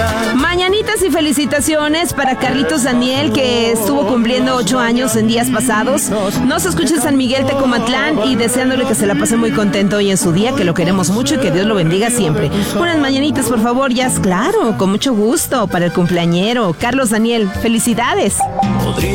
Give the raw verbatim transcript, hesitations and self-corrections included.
Mañanitas y felicitaciones para Carlitos Daniel, que estuvo cumpliendo ocho años en días pasados. Nos escucha en San Miguel Tecomatlán y deseándole que se la pase muy contento hoy en su día, que lo queremos mucho y que Dios lo bendiga siempre. Unas mañanitas, por favor, ya, claro, con mucho gusto, para el cumpleañero Carlos Daniel. Felicidades.